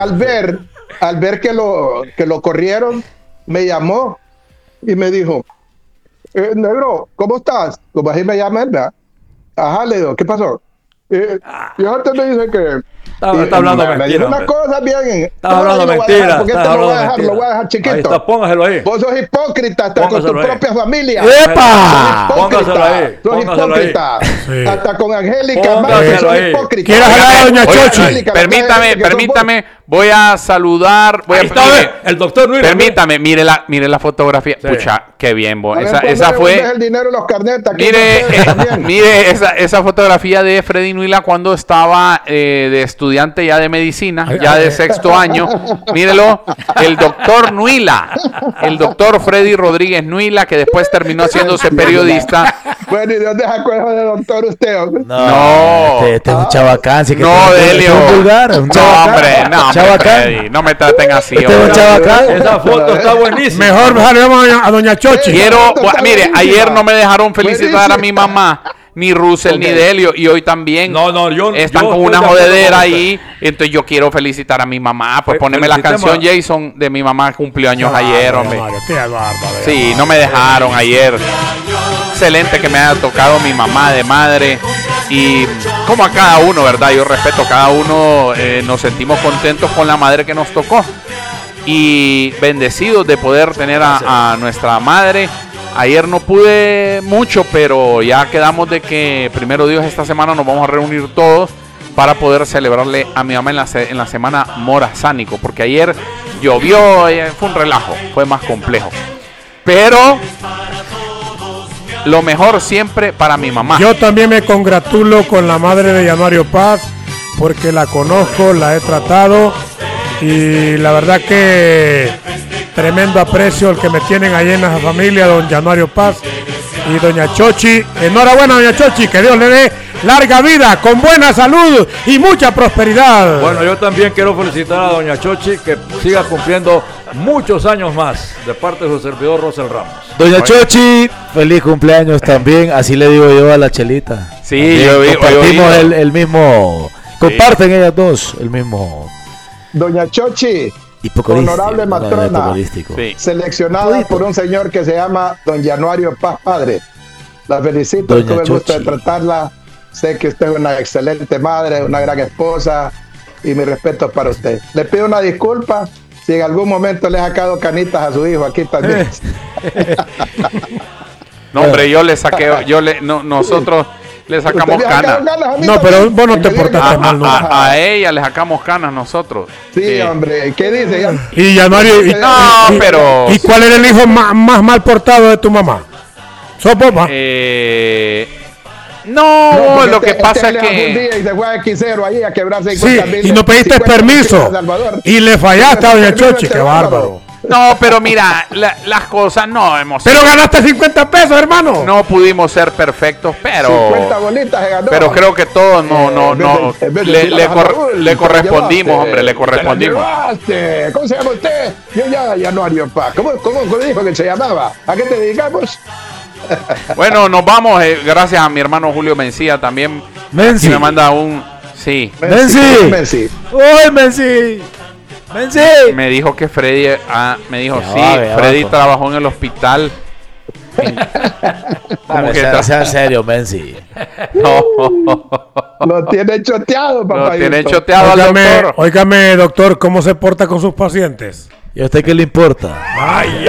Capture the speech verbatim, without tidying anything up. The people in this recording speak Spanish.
al ver, al ver que lo, que lo corrieron, me llamó y me dijo, eh, negro, ¿cómo estás? Como así me llama él, ¿verdad? Ajá, le digo, ¿qué pasó? Eh, y antes me dice que... Está, está hablando me, mentira. me una cosa bien. Estás hablando mentira. Porque Estás te lo hablando voy a dejar, mentira. lo voy a dejar chiquito. Ahí está, póngaselo ahí. Vos sos hipócrita hasta Póngaselo con tu ahí. propia familia. ¡Epa! Sos Póngaselo ahí. Sos Póngaselo ahí. hipócrita. Sí. Hasta con Angélica Póngaselo Márquez sos ahí. hipócrita. ¿Quieres hablar a doña Oiga, Chochi? Angélica, Permítame, que sos permítame, voy a saludar. Voy Ahí a, está, mire, ve, el doctor Luis. permítame, mire la, mire la fotografía. Sí. Pucha, qué bien, vos. A ver, Esa, ¿cuándo esa le fue. devuelves el dinero y los carnetas? Aquí Mire, ustedes eh, también. mire esa, esa fotografía de Freddy Nuila cuando estaba eh, de estudiante ya de medicina, ya de sexto año. Mírelo, el doctor Nuila, el doctor Freddy Rodríguez Nuila, que después terminó haciéndose periodista. Bueno, ¿y de dónde sacó eso de doctor usted, hombre? No, No. Este, este es un chabacán. Sí que No, este- este Delio. es un vulgar, es un No, chabacán. hombre, no, hombre, Chabacán. Freddy, no me traten así. Este es un hombre. chabacán. Esa foto está buenísima. Mejor saludemos a doña, a doña Chochi. Quiero, Esto está mire, buenísima. ayer no me dejaron felicitar a mi Buenísima. mamá, ni Russell, Ok. ni Delio, y hoy también. No, no, yo Están yo con estoy una de acuerdo jodedera con ahí, entonces yo quiero felicitar a mi mamá, pues Fe- poneme la felicitemos canción Jason de mi mamá, cumplió años ayer, hombre. Mario, qué bárbaro. Sí, no me dejaron ayer. Excelente que me haya tocado mi mamá de madre. Y como a cada uno, ¿verdad? Yo respeto a cada uno, eh, nos sentimos contentos con la madre que nos tocó. Y bendecidos de poder tener a, a nuestra madre. Ayer no pude mucho, pero ya quedamos de que primero Dios esta semana nos vamos a reunir todos para poder celebrarle a mi mamá en la, se- en la semana morazánico. Porque ayer llovió, eh, fue un relajo, fue más complejo. Pero lo mejor siempre para mi mamá. Yo también me congratulo con la madre de Januario Paz porque la conozco, la he tratado y la verdad que tremendo aprecio el que me tienen ahí en la familia, don Januario Paz y doña Chochi. Enhorabuena, doña Chochi, que Dios le dé larga vida, con buena salud y mucha prosperidad. Bueno, yo también quiero felicitar a doña Chochi que siga cumpliendo muchos años más de parte de su servidor Rosel Ramos. Doña Chochi, feliz cumpleaños también, así le digo yo a la Chelita. Sí, También yo vi- yo compartimos vi- el, el mismo, comparten ellas dos el mismo Doña Chochi, hipocorístico. honorable no, no, matrona, hipocorístico. Sí. seleccionada por un señor que se llama don Januario Paz Padre. La felicito, Doña tuve el gusto de Chochi. tratarla. Sé que usted es una excelente madre, una gran esposa y mi respeto para usted. Le pido una disculpa si en algún momento le he sacado canitas a su hijo aquí también. No, hombre, yo le saqué, yo le, no, nosotros le sacamos ¿Usted le ha sacado canas. ganas a mí No, también? pero vos no te Que diga que- portaste A, mal, no. a- a ella le sacamos canas nosotros. Sí, Sí. hombre, ¿qué dice? Ya- Y Januario, y, No, y- pero- ¿y cuál era el hijo más, más mal portado de tu mamá? ¿Sos vos, ma? Eh, no, porque lo que este- pasa este es le bajó un que día y se fue a Quisero ahí a quebrar Sí, cincuenta mil. y no pediste cincuenta mil permiso. a Salvador. Y le fallaste a doña Permiso Chochi, este qué bárbaro. no, pero mira, la- las cosas no hemos Pero ganaste cincuenta pesos, hermano. no pudimos ser perfectos, pero cincuenta bolitas se ganó. pero creo que todos no no Eh, no en vez de- en vez de le, tirar le a cor- Raúl, le te correspondimos, llevaste, hombre, le te correspondimos. la llevaste. ¿Cómo se llama usted? Yo ya, Januario Paz. ¿Cómo, cómo, cómo dijo que se llamaba? ¿A qué te dedicamos? Bueno, nos vamos, eh, gracias a mi hermano Julio Mencía también. Menzi. Y me manda un sí. Menzi. Menzi. ¡Uy, Menzi! ¡Menzi! Me dijo que Freddy, ah, me dijo, Ya sí, va, ya Freddy va. trabajó en el hospital. Como que sea, tra- sea serio, Menzi. no, Lo tiene choteado, papá. lo tiene choteado al Óigame, doctor. óigame, doctor, ¿cómo se porta con sus pacientes? ¿Y a usted qué le importa? Ay,